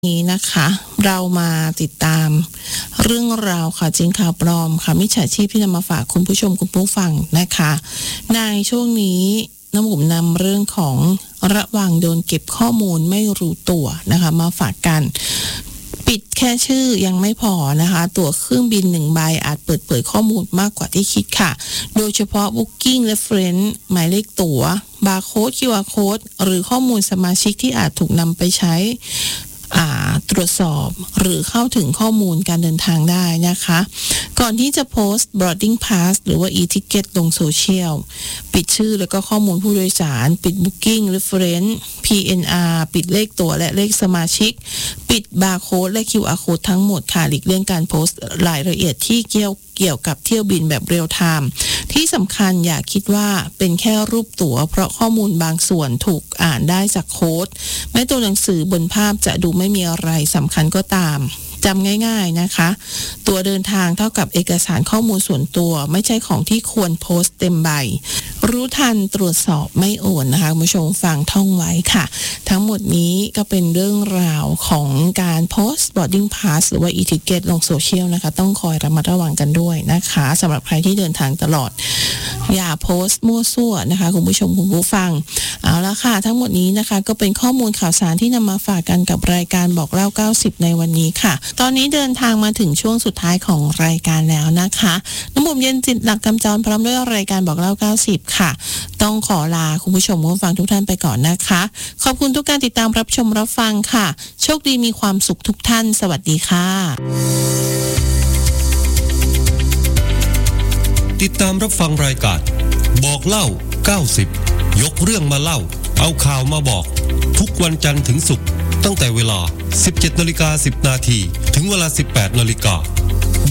นี้นะคะเรามาติดตามเรื่องราวค่ะจริงข่าวปลอมค่ะมิจฉาชีพที่นำมาฝากคุณผู้ชมคุณผู้ฟังนะคะในช่วงนี้น้ำผมนำเรื่องของระวังโดนเก็บข้อมูลไม่รู้ตัวนะคะมาฝากกันปิดแค่ชื่อยังไม่พอนะคะตั๋วเครื่องบิน1 ใบอาจเปิดเผยข้อมูลมากกว่าที่คิดค่ะโดยเฉพาะ Booking Reference หมายเลขตั๋วบาร์โค้ด QR Code หรือข้อมูลสมาชิกที่อาจถูกนำไปใช้ตรวจสอบหรือเข้าถึงข้อมูลการเดินทางได้นะคะก่อนที่จะโพสต์ boarding pass หรือว่า e-ticket ลงโซเชียลปิดชื่อแล้วก็ข้อมูลผู้โดยสารปิด booking reference PNR ปิดเลขตั๋วและเลขสมาชิกปิดบาร์โค้ดและ QR Code ทั้งหมดค่ะหลีกเลี่ยงการโพสต์รายละเอียดที่เกี่ยวกับเที่ยวบินแบบเรียลไทม์ที่สำคัญอย่าคิดว่าเป็นแค่รูปตั๋วเพราะข้อมูลบางส่วนถูกอ่านได้จากโค้ดแม้ตัวหนังสือบนภาพจะดูไม่มีอะไรสำคัญก็ตามจำง่ายๆนะคะตัวเดินทางเท่ากับเอกสารข้อมูลส่วนตัวไม่ใช่ของที่ควรโพสต์เต็มใบรู้ทันตรวจสอบไม่โอนนะคะคุณผู้ชมฟังท่องไว้ค่ะทั้งหมดนี้ก็เป็นเรื่องราวของการโพสต์ boarding pass หรือว่า e-ticket ลงโซเชียลนะคะต้องคอยระมัดระวังกันด้วยนะคะสำหรับใครที่เดินทางตลอดอย่าโพสต์มั่วซั่วนะคะคุณผู้ชมคุณผู้ฟังเอาละค่ะทั้งหมดนี้นะคะก็เป็นข้อมูลข่าวสารที่นำมาฝากกันกับรายการบอกเล่า90ในวันนี้ค่ะตอนนี้เดินทางมาถึงช่วงสุดท้ายของรายการแล้วนะคะน้ำบุ๋มเย็นจิตหลักกำจรพร้อมด้วยรายการบอกเล่า90ค่ะต้องขอลาคุณผู้ชมคุณผู้ฟังทุกท่านไปก่อนนะคะขอบคุณทุกการติดตามรับชมรับฟังค่ะโชคดีมีความสุขทุกท่านสวัสดีค่ะติดตามรับฟังรายการบอกเล่า90ยกเรื่องมาเล่าเอาข่าวมาบอกทุกวันจันทร์ถึงศุกร์ตั้งแต่เวลา 17:10 น.ถึงเวลา 18:00 น.